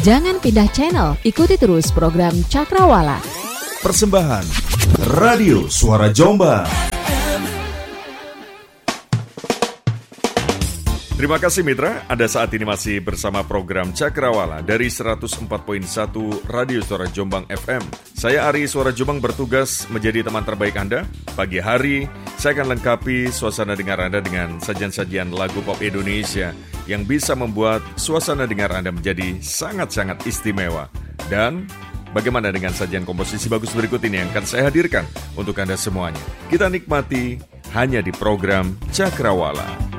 Jangan pindah channel, ikuti terus program Cakrawala. Persembahan Radio Suara Jombang. Terima kasih mitra, Anda saat ini masih bersama program Cakrawala dari 104.1 Radio Suara Jombang FM. Saya Ari Suara Jombang bertugas menjadi teman terbaik Anda. Pagi hari, saya akan lengkapi suasana dengar Anda dengan sajian-sajian lagu pop Indonesia yang bisa membuat suasana dengar Anda menjadi sangat-sangat istimewa. Dan bagaimana dengan sajian komposisi bagus berikut ini yang akan saya hadirkan untuk Anda semuanya. Kita nikmati hanya di program Cakrawala.